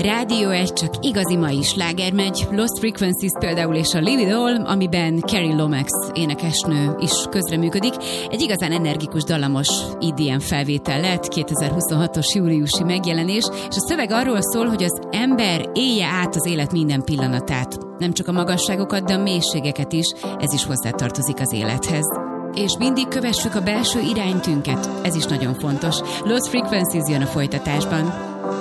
Rádió 1 csak igazi mai sláger megy, Lost Frequencies például és a Live It All, amiben Carrie Lomax énekesnő is közreműködik. Egy igazán energikus, dallamos EDM felvétel lett, 2026-os júliusi megjelenés, és a szöveg arról szól, hogy az ember élje át az élet minden pillanatát. Nem csak a magasságokat, de a mélységeket is, ez is hozzátartozik az élethez. És mindig kövessük a belső iránytünket, ez is nagyon fontos. Lost Frequencies jön a folytatásban.